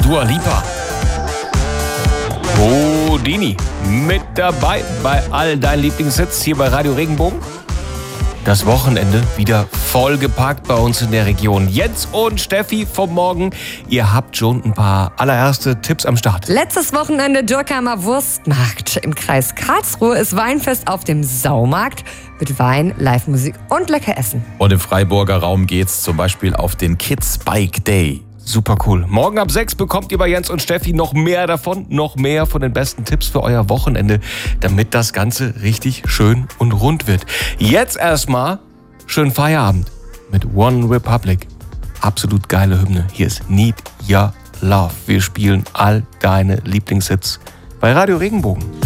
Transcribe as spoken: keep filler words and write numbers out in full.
Dua Lipa. Oh, Dini, mit dabei bei all deinen Lieblingshits hier bei Radio Regenbogen. Das Wochenende wieder vollgepackt bei uns in der Region. Jens und Steffi vom Morgen, ihr habt schon ein paar allererste Tipps am Start. Letztes Wochenende Dürkheimer Wurstmarkt. Im Kreis Karlsruhe ist Weinfest auf dem Saumarkt mit Wein, Live-Musik und lecker Essen. Und im Freiburger Raum geht's zum Beispiel auf den Kids Bike Day. Super cool. Morgen ab sechs bekommt ihr bei Jens und Steffi noch mehr davon, noch mehr von den besten Tipps für euer Wochenende, damit das Ganze richtig schön und rund wird. Jetzt erstmal schönen Feierabend mit One Republic. Absolut geile Hymne. Hier ist Need Your Love. Wir spielen all deine Lieblingshits bei Radio Regenbogen.